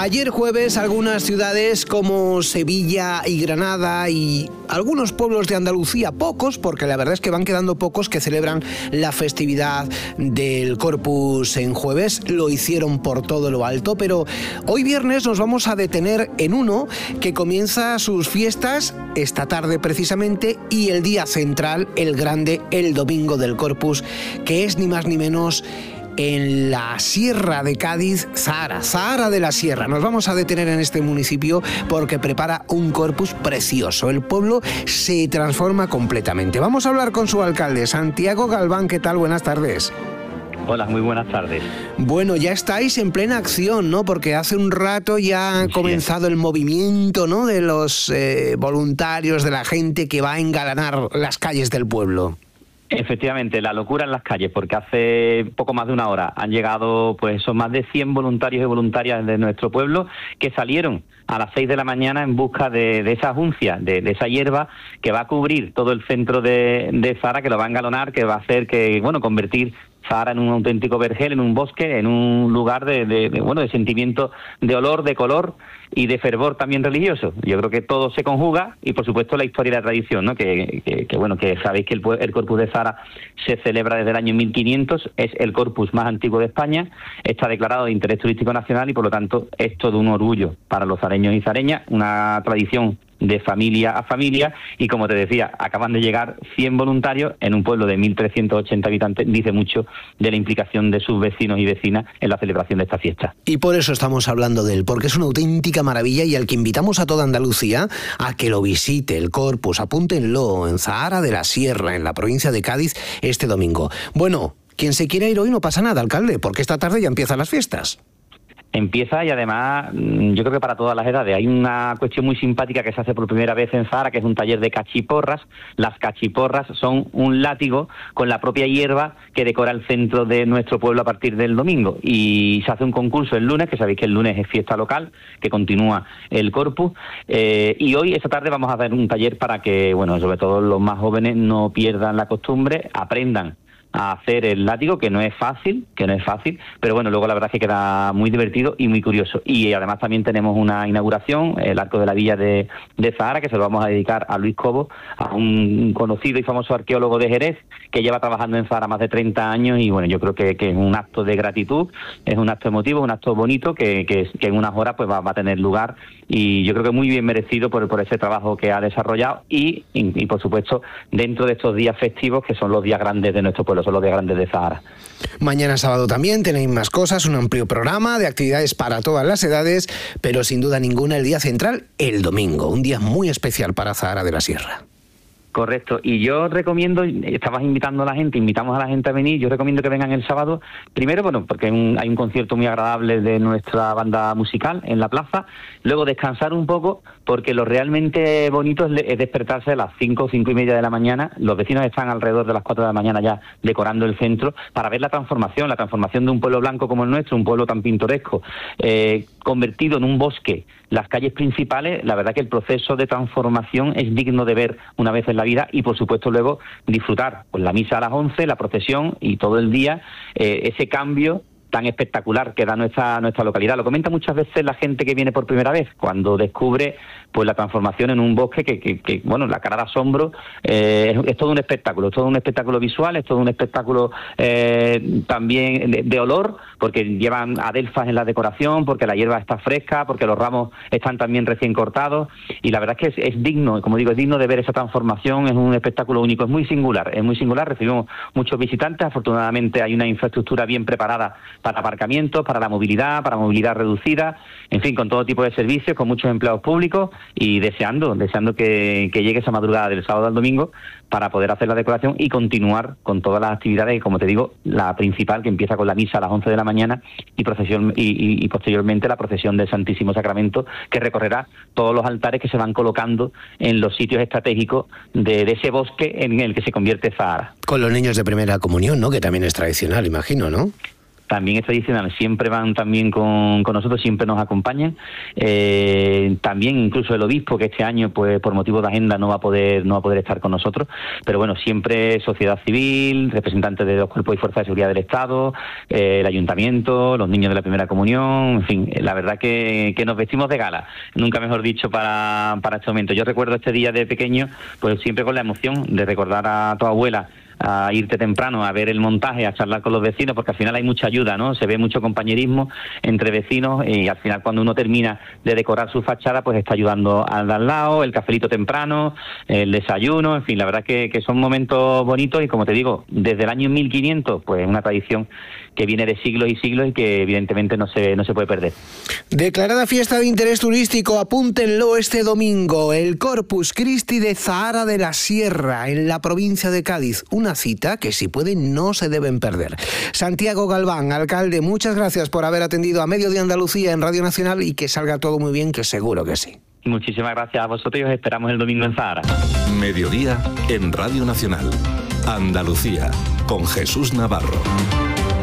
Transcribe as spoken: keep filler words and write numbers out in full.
Ayer jueves, algunas ciudades como Sevilla y Granada y algunos pueblos de Andalucía, pocos, porque la verdad es que van quedando pocos, que celebran la festividad del Corpus en jueves, lo hicieron por todo lo alto, pero hoy viernes nos vamos a detener en uno que comienza sus fiestas esta tarde precisamente, y el día central, el grande, el domingo del Corpus, que es ni más ni menos en la Sierra de Cádiz, Zahara, Zahara de la Sierra. Nos vamos a detener en este municipio porque prepara un Corpus precioso. El pueblo se transforma completamente. Vamos a hablar con su alcalde, Santiago Galván. ¿Qué tal? Buenas tardes. Hola, muy buenas tardes. Bueno, ya estáis en plena acción, ¿no? Porque hace un rato ya ha comenzado el movimiento, ¿no?, de los eh, voluntarios, de la gente que va a engalanar las calles del pueblo. Efectivamente, la locura en las calles, porque hace poco más de una hora han llegado, pues son más de cien voluntarios y voluntarias de nuestro pueblo que salieron a las seis de la mañana en busca de, de esa juncia, de, de esa hierba que va a cubrir todo el centro de, de Zahara, que lo va a engalonar, que va a hacer que, bueno, convertir Zahara en un auténtico vergel, en un bosque, en un lugar de, de, de, bueno, de sentimiento, de olor, de color y de fervor también religioso. Yo creo que todo se conjuga y, por supuesto, la historia y la tradición, ¿no? Que, que, que bueno, que sabéis que el, el Corpus de Zahara se celebra desde el año mil quinientos, es el Corpus más antiguo de España, está declarado de interés turístico nacional y, por lo tanto, es todo un orgullo para los zareños y zareñas, una tradición de familia a familia, y como te decía, acaban de llegar cien voluntarios en un pueblo de mil trescientos ochenta habitantes. Dice mucho de la implicación de sus vecinos y vecinas en la celebración de esta fiesta. Y por eso estamos hablando de él, porque es una auténtica maravilla y al que invitamos a toda Andalucía a que lo visite, el Corpus, apúntenlo, en Zahara de la Sierra, en la provincia de Cádiz, este domingo. Bueno, quien se quiera ir hoy no pasa nada, alcalde, porque esta tarde ya empiezan las fiestas. Empieza, y además yo creo que para todas las edades. Hay una cuestión muy simpática que se hace por primera vez en Zahara, que es un taller de cachiporras. Las cachiporras son un látigo con la propia hierba que decora el centro de nuestro pueblo a partir del domingo. Y se hace un concurso el lunes, que sabéis que el lunes es fiesta local, que continúa el Corpus. Eh, y hoy, esta tarde, vamos a hacer un taller para que, bueno, sobre todo los más jóvenes no pierdan la costumbre, aprendan a hacer el látigo, que no es fácil, que no es fácil, pero bueno, luego la verdad es que queda muy divertido y muy curioso. Y además también tenemos una inauguración, el Arco de la Villa de, de Zahara, que se lo vamos a dedicar a Luis Cobo, a un conocido y famoso arqueólogo de Jerez, que lleva trabajando en Zahara más de treinta años, y bueno, yo creo que, que es un acto de gratitud, es un acto emotivo, un acto bonito, que, que, que en unas horas pues va, va a tener lugar, y yo creo que muy bien merecido por, por ese trabajo que ha desarrollado, y, y, y por supuesto, dentro de estos días festivos, que son los días grandes de nuestro pueblo, son los días grandes de Zahara. Mañana sábado también tenéis más cosas, un amplio programa de actividades para todas las edades, pero sin duda ninguna el día central, el domingo, un día muy especial para Zahara de la Sierra. Correcto, y yo recomiendo, estabas invitando a la gente, invitamos a la gente a venir, yo recomiendo que vengan el sábado, primero, bueno, porque hay un, hay un concierto muy agradable de nuestra banda musical en la plaza, luego descansar un poco, porque lo realmente bonito es, es despertarse a las cinco, cinco y media de la mañana, los vecinos están alrededor de las cuatro de la mañana ya decorando el centro, para ver la transformación, la transformación de un pueblo blanco como el nuestro, un pueblo tan pintoresco, eh, convertido en un bosque. Las calles principales, la verdad que el proceso de transformación es digno de ver una vez en la vida, y por supuesto luego disfrutar pues la misa a las once, la procesión y todo el día, eh, ese cambio tan espectacular que da nuestra nuestra localidad. Lo comenta muchas veces la gente que viene por primera vez, cuando descubre pues la transformación en un bosque que, que, que bueno, la cara de asombro, eh, es, es todo un espectáculo, es todo un espectáculo visual, es todo un espectáculo eh, también de, de olor, porque llevan adelfas en la decoración, porque la hierba está fresca, porque los ramos están también recién cortados, y la verdad es que es, es digno, como digo, es digno de ver esa transformación, es un espectáculo único, es muy singular, es muy singular, recibimos muchos visitantes, afortunadamente hay una infraestructura bien preparada para aparcamientos, para la movilidad, para movilidad reducida, en fin, con todo tipo de servicios, con muchos empleados públicos, y deseando, deseando que, que llegue esa madrugada del sábado al domingo para poder hacer la decoración y continuar con todas las actividades, y como te digo, la principal, que empieza con la misa a las once de la mañana y procesión y, y, y posteriormente la procesión del Santísimo Sacramento, que recorrerá todos los altares que se van colocando en los sitios estratégicos de, de ese bosque en el que se convierte Zahara. Con los niños de primera comunión, ¿no?, que también es tradicional, imagino, ¿no? también es tradicional, siempre van también con, con nosotros, siempre nos acompañan. Eh, también incluso el obispo, que este año, pues por motivos de agenda, no va a poder no va a poder estar con nosotros, pero bueno, siempre sociedad civil, representantes de los cuerpos y fuerzas de seguridad del Estado, eh, el ayuntamiento, los niños de la primera comunión, en fin, la verdad que, que nos vestimos de gala, nunca mejor dicho para, para este momento. Yo recuerdo este día de pequeño, pues siempre con la emoción de recordar a tu abuela, a irte temprano a ver el montaje, a charlar con los vecinos, porque al final hay mucha ayuda, ¿no? Se ve mucho compañerismo entre vecinos y al final cuando uno termina de decorar su fachada, pues está ayudando al de al lado, el cafelito temprano, el desayuno, en fin, la verdad que, que son momentos bonitos y como te digo, desde el año mil quinientos, pues una tradición que viene de siglos y siglos y que evidentemente no se, no se puede perder. Declarada fiesta de interés turístico, apúntenlo este domingo, el Corpus Christi de Zahara de la Sierra, en la provincia de Cádiz. Una cita que si pueden no se deben perder. Santiago Galván, alcalde, muchas gracias por haber atendido a Mediodía Andalucía en Radio Nacional y que salga todo muy bien, que seguro que sí. Muchísimas gracias a vosotros y os esperamos el domingo en Zahara. Mediodía en Radio Nacional. Andalucía, con Jesús Navarro.